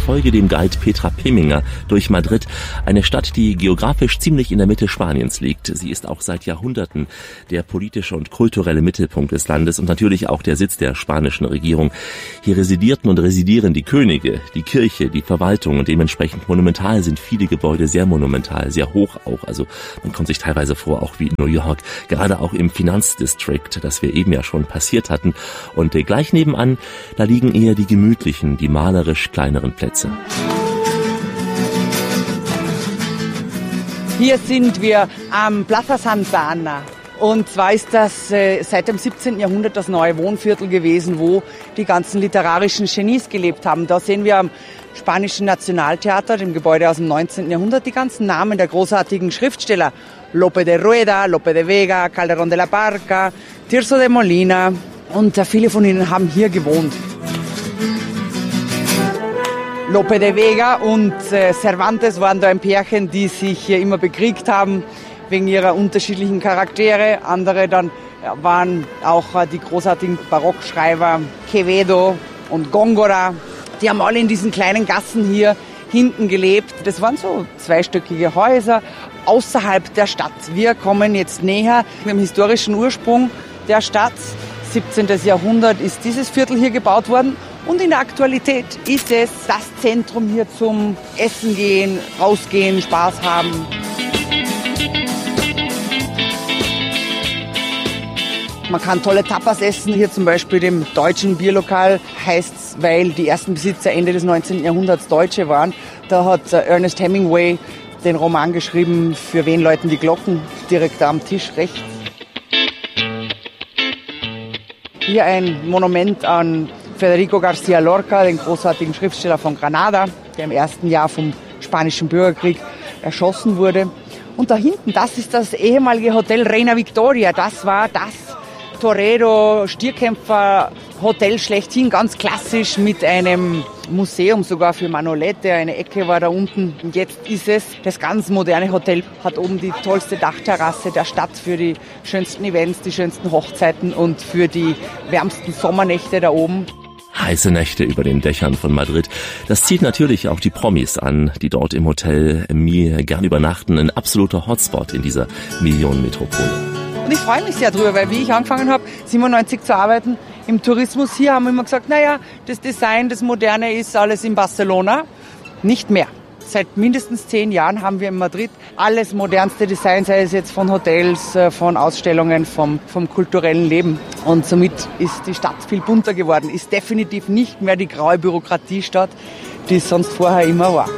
folge dem Guide Petra Peminger durch Madrid, eine Stadt, die geografisch ziemlich in der Mitte Spaniens liegt. Sie ist auch seit Jahrhunderten der politische und kulturelle Mittelpunkt des Landes und natürlich auch der Sitz der spanischen Regierung. Hier residierten und residieren die Könige, die Kirche, die Verwaltung und dementsprechend monumental sind viele Gebäude, sehr monumental, sehr hoch auch. Also man kommt sich teilweise vor, auch wie in New York, gerade auch im Finanzdistrikt, das wir eben ja schon passiert hatten. Und gleich nebenan, da liegen eher die gemütlichen, die malerisch kleineren Plätze. Hier sind wir am Plaza Santa Ana. Und zwar ist das seit dem 17. Jahrhundert das neue Wohnviertel gewesen, wo die ganzen literarischen Genies gelebt haben. Da sehen wir am Spanischen Nationaltheater, dem Gebäude aus dem 19. Jahrhundert, die ganzen Namen der großartigen Schriftsteller. Lope de Rueda, Lope de Vega, Calderón de la Barca, Tirso de Molina. Und viele von ihnen haben hier gewohnt. Lope de Vega und Cervantes waren da ein Pärchen, die sich immer bekriegt haben wegen ihrer unterschiedlichen Charaktere. Andere dann waren auch die großartigen Barockschreiber Quevedo und Góngora. Die haben alle in diesen kleinen Gassen hier hinten gelebt. Das waren so zweistöckige Häuser außerhalb der Stadt. Wir kommen jetzt näher dem historischen Ursprung der Stadt. 17. Jahrhundert ist dieses Viertel hier gebaut worden. Und in der Aktualität ist es das Zentrum hier zum Essen gehen, rausgehen, Spaß haben. Man kann tolle Tapas essen. Hier zum Beispiel dem deutschen Bierlokal heißt's, weil die ersten Besitzer Ende des 19. Jahrhunderts Deutsche waren. Da hat Ernest Hemingway den Roman geschrieben, für wen läuten die Glocken, direkt am Tisch rechts. Hier ein Monument an Federico García Lorca, den großartigen Schriftsteller von Granada, der im ersten Jahr vom Spanischen Bürgerkrieg erschossen wurde. Und da hinten, das ist das ehemalige Hotel Reina Victoria. Das war das Torero-Stierkämpfer-Hotel schlechthin, ganz klassisch mit einem Museum sogar für Manolete. Eine Ecke war da unten. Und jetzt ist es das ganz moderne Hotel, hat oben die tollste Dachterrasse der Stadt für die schönsten Events, die schönsten Hochzeiten und für die wärmsten Sommernächte da oben. Heiße Nächte über den Dächern von Madrid. Das zieht natürlich auch die Promis an, die dort im Hotel Mir gern übernachten. Ein absoluter Hotspot in dieser Millionenmetropole. Und ich freue mich sehr drüber, weil wie ich angefangen habe, 97 zu arbeiten im Tourismus hier, haben wir immer gesagt, naja, das Design, das Moderne ist alles in Barcelona. Nicht mehr. Seit mindestens 10 Jahren haben wir in Madrid alles modernste Design, sei es jetzt von Hotels, von Ausstellungen, vom kulturellen Leben. Und somit ist die Stadt viel bunter geworden. Ist definitiv nicht mehr die graue Bürokratiestadt, die es sonst vorher immer war.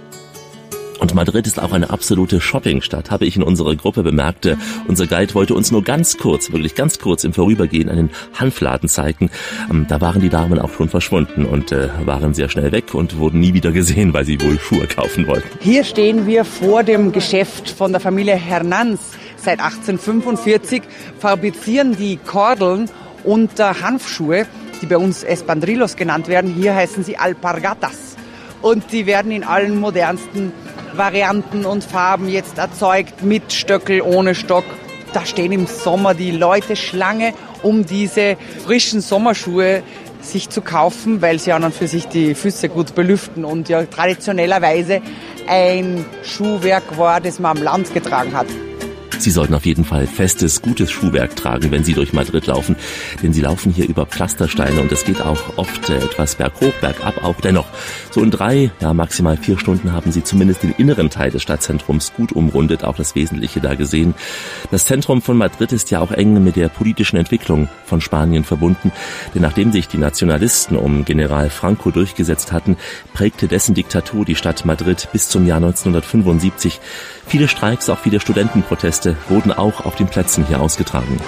Und Madrid ist auch eine absolute Shoppingstadt, habe ich in unserer Gruppe bemerkt. Unser Guide wollte uns nur ganz kurz, wirklich ganz kurz im Vorübergehen einen Hanfladen zeigen. Da waren die Damen auch schon verschwunden und waren sehr schnell weg und wurden nie wieder gesehen, weil sie wohl Schuhe kaufen wollten. Hier stehen wir vor dem Geschäft von der Familie Hernández. Seit 1845 fabrizieren die Kordeln und Hanfschuhe, die bei uns Espandrillos genannt werden. Hier heißen sie Alpargatas. Und die werden in allen modernsten Varianten und Farben jetzt erzeugt, mit Stöckel, ohne Stock. Da stehen im Sommer die Leute Schlange, um diese frischen Sommerschuhe sich zu kaufen, weil sie an und für sich die Füße gut belüften und ja traditionellerweise ein Schuhwerk war, das man am Land getragen hat. Sie sollten auf jeden Fall festes, gutes Schuhwerk tragen, wenn Sie durch Madrid laufen, denn Sie laufen hier über Pflastersteine und es geht auch oft etwas berghoch, bergab auch. Dennoch, so in 3, ja maximal 4 Stunden haben Sie zumindest den inneren Teil des Stadtzentrums gut umrundet, auch das Wesentliche da gesehen. Das Zentrum von Madrid ist ja auch eng mit der politischen Entwicklung von Spanien verbunden, denn nachdem sich die Nationalisten um General Franco durchgesetzt hatten, prägte dessen Diktatur die Stadt Madrid bis zum Jahr 1975. Viele Streiks, auch viele Studentenproteste wurden auch auf den Plätzen hier ausgetragen.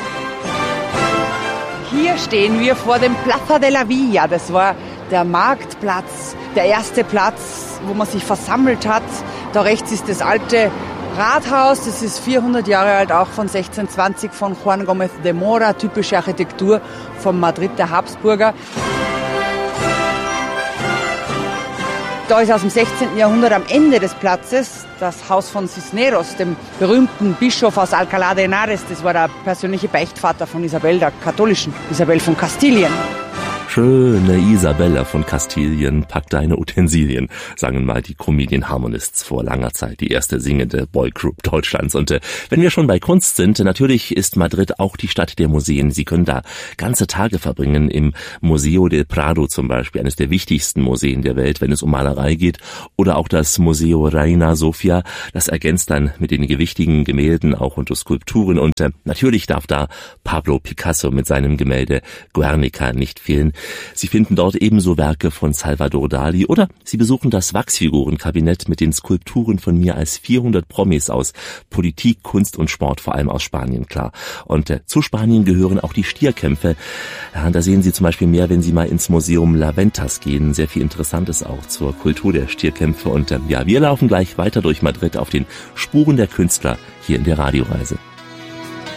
Hier stehen wir vor dem Plaza de la Villa. Das war der Marktplatz, der erste Platz, wo man sich versammelt hat. Da rechts ist das alte Rathaus, das ist 400 Jahre alt, auch von 1620 von Juan Gómez de Mora, typische Architektur von Madrid der Habsburger. Da ist aus dem 16. Jahrhundert am Ende des Platzes das Haus von Cisneros, dem berühmten Bischof aus Alcalá de Henares. Das war der persönliche Beichtvater von Isabel, der katholischen Isabel von Kastilien. Schöne Isabella von Kastilien, pack deine Utensilien, sangen mal die Comedian Harmonists vor langer Zeit, die erste singende Boygroup Deutschlands. Und wenn wir schon bei Kunst sind, natürlich ist Madrid auch die Stadt der Museen. Sie können da ganze Tage verbringen im Museo del Prado zum Beispiel, eines der wichtigsten Museen der Welt, wenn es um Malerei geht, oder auch das Museo Reina Sofia. Das ergänzt dann mit den gewichtigen Gemälden auch und Skulpturen. Und natürlich darf da Pablo Picasso mit seinem Gemälde Guernica nicht fehlen. Sie finden dort ebenso Werke von Salvador Dali oder Sie besuchen das Wachsfigurenkabinett mit den Skulpturen von mehr als 400 Promis aus Politik, Kunst und Sport, vor allem aus Spanien, klar. Und zu Spanien gehören auch die Stierkämpfe. Ja, da sehen Sie zum Beispiel mehr, wenn Sie mal ins Museum La Ventas gehen. Sehr viel Interessantes auch zur Kultur der Stierkämpfe. Und ja, wir laufen gleich weiter durch Madrid auf den Spuren der Künstler hier in der Radioreise.